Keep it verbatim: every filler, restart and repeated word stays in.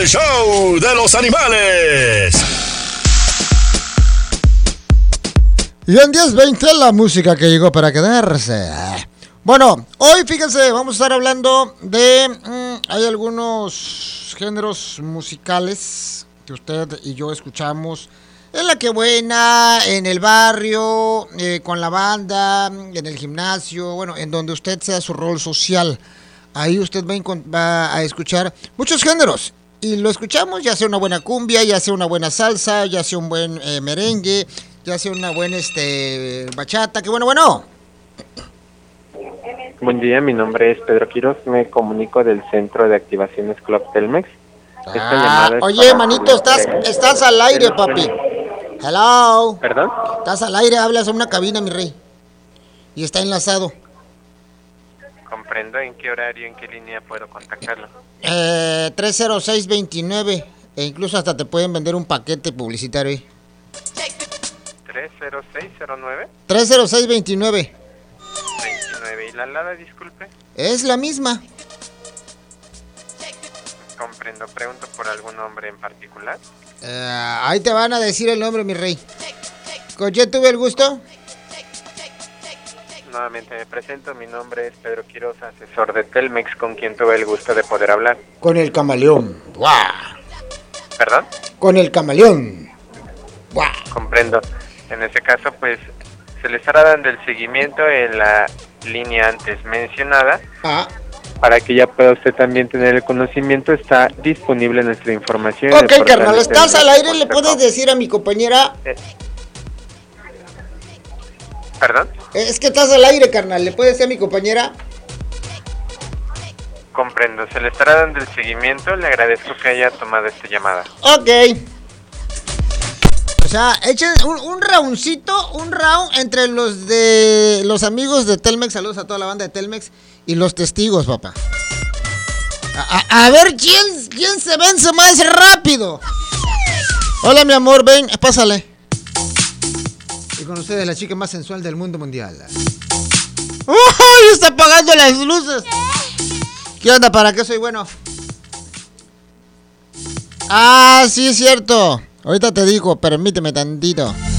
El show de los animales. Y en diez veinte la música que llegó para quedarse. Bueno, hoy fíjense, vamos a estar hablando de... Mmm, hay algunos géneros musicales que usted y yo escuchamos en la que buena, en el barrio, eh, con la banda, en el gimnasio, bueno, en donde usted sea su rol social. Ahí usted va a, va a escuchar muchos géneros. Y lo escuchamos, ya sea una buena cumbia, ya sea una buena salsa, ya sea un buen eh, merengue, ya sea una buena este, bachata, que bueno, bueno. Buen día, mi nombre es Pedro Quiroz, me comunico del Centro de Activaciones Club Telmex. Ah, oye, manito, estás, estás al aire, papi. Hello. ¿Perdón? Estás al aire, hablas a una cabina, mi rey. Y está enlazado. Comprendo. ¿En qué horario, en qué línea puedo contactarlo? Eh, tres cero seis veintinueve. E incluso hasta te pueden vender un paquete publicitario ahí. ¿tres cero seis cero nueve? tres cero seis veintinueve. veintinueve. ¿Y la alada, disculpe? Es la misma. Comprendo. Pregunto por algún nombre en particular. Eh, ahí te van a decir el nombre, mi rey. ¿Con quién tuve el gusto? Nuevamente me presento, mi nombre es Pedro Quiroz, asesor de Telmex, con quien tuve el gusto de poder hablar. Con el camaleón. ¡Guau! ¿Perdón? Con el camaleón. ¡Guau! Comprendo. En ese caso, pues, se le estará dando el seguimiento en la línea antes mencionada. Ah. Para que ya pueda usted también tener el conocimiento, está disponible nuestra información. Ok, carnal, estás al aire, ¿le puedes decir a mi compañera? Eh, ¿Perdón? Es que estás al aire, carnal, ¿le puedes decir a mi compañera? Comprendo, se le estará dando el seguimiento, le agradezco que haya tomado esta llamada. Ok. O sea, echen un, un roundcito, un round entre los de los amigos de Telmex, saludos a toda la banda de Telmex, y los testigos, papá. A, a, a ver quién, quién se vence más rápido. Hola, mi amor, ven, pásale. Y con ustedes la chica más sensual del mundo mundial. ¡Uy! Está apagando las luces. ¿Qué onda? ¿Para qué soy bueno? Ah, sí es cierto. Ahorita te digo, permíteme tantito.